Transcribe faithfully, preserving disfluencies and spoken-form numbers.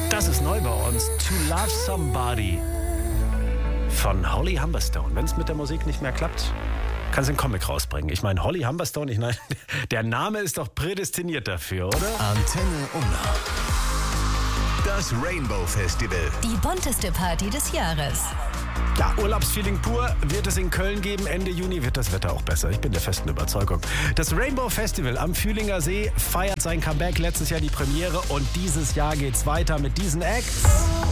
Das ist neu bei uns. To Love Somebody von Holly Humberstone. Wenn es mit der Musik nicht mehr klappt, kannst du einen Comic rausbringen. Ich meine, Holly Humberstone, ich meine, der Name ist doch prädestiniert dafür, oder? Antenne Unna. Das Rainbow Festival. Die bunteste Party des Jahres. Ja, Urlaubsfeeling pur wird es in Köln geben. Ende Juni wird das Wetter auch besser. Ich bin der festen Überzeugung. Das Rainbow Festival am Fühlinger See feiert sein Comeback. Letztes Jahr die Premiere und dieses Jahr geht's weiter mit diesen Acts.